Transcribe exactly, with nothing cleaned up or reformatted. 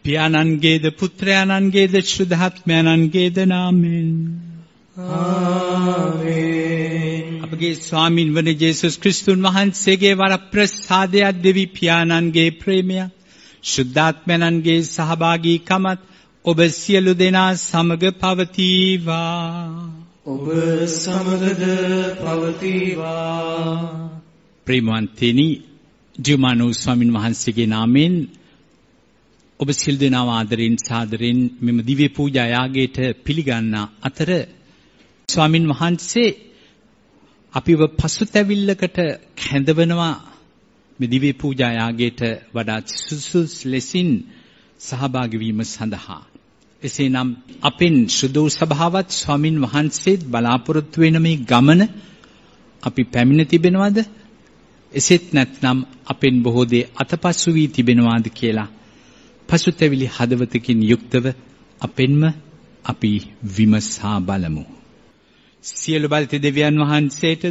පියාණන්ගේද පුත්‍රයාණන්ගේද ශුද්ධාත්මයන්ගේද නාමයෙන්. ආමේන්. අපගේ ස්වාමින් වන ජේසුස් ක්‍රිස්තුන් වහන්සේගේ වරප්‍රසාදයක් දෙවි පියාණන්ගේ ප්‍රේමය ශුද්ධාත්මයන්ගේ සහභාගීකමත් ඔබ සියලු දෙනා සමග පවතිවා. ඔබ සමගද පවතිවා. ප්‍රේමවන්තනි, ජීවමානව ස්වාමින් වහන්සේගේ නාමයෙන් ඔබ සියලු දෙනාව ආදරෙන් සාදරෙන් මෙම දිව්‍ය පූජා යාගයට පිළිගන්න අතර ස්වාමින් වහන්සේ අපිව පසුතැවිල්ලකට කැඳවනවා මේ දිව්‍ය පූජා යාගයට වඩා සුසුස් ලෙසින් සහභාගී වීම සඳහා. එසේනම් අපෙන් සුදු සභාවත් ස්වාමින් වහන්සේත් බලාපොරොත්තු වෙන මේ ගමන අපි පැමිණ තිබෙනවද? එසේත් නැත්නම් අපෙන් බොහෝ දේ අතපසු වී තිබෙනවාද කියලා පසුතැවිලි හදවතකින් යුක්තව අපෙන්ම අපි විමසා බලමු. සියලු බලති දෙවියන් වහන්සේට